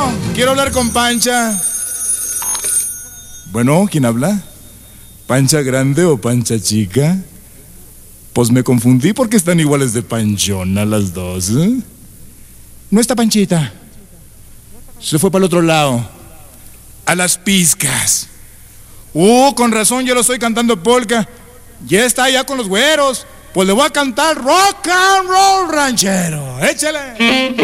quiero hablar con Pancha. Bueno, ¿quién habla? ¿Pancha grande o Pancha chica? Pues me confundí porque están iguales de panchona las dos, ¿eh? No está Panchita. Se fue para el otro lado. A las pizcas. Con razón yo lo estoy cantando polka. Ya está allá con los güeros. Pues le voy a cantar rock and roll ranchero. ¡Échale!